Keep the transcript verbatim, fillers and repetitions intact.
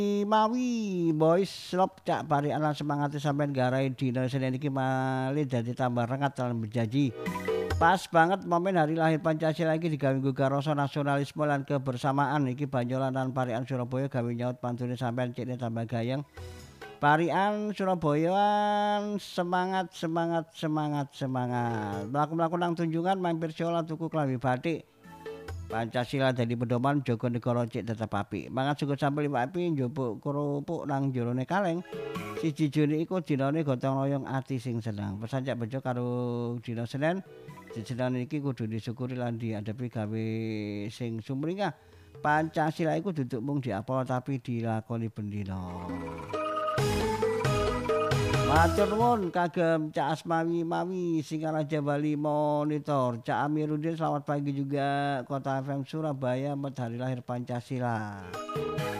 Mawi boys lop cak bari anak semangat sampean garai dina Senin iki malih dadi tambah rengat lan berjanji. Pas banget momen hari lahir Pancasila iki digawe nggugar rasa nasionalisme lan kebersamaan iki Banyolan lan Parian Surabaya gawe nyaut pantune sampean cikne tambah gayeng. Parian Surabayaan semangat semangat semangat semangat. Mlaku-mlaku nang tunjungan mampir sekolah tuku klambi batik. Pancasila dadi pedoman jaga negara cek tetep apik. Mangan sugut sambel liwak api njupuk kerupuk nang jerone kaleng. Siji Juni iku dinane gotong royong ati sing seneng. Pesan cak bejo karo dina Senin. Jejenan iki kudu disyukuri lan diadepi gawe sing sumringah. Pancasila iku duduk mung diapal tapi dilakoni bendina. Matur nuwun kagem Cak Asmawi Mawi Singaraja Bali Monitor. Cak Amiruddin selamat pagi juga Kota F M Surabaya hari lahir Pancasila.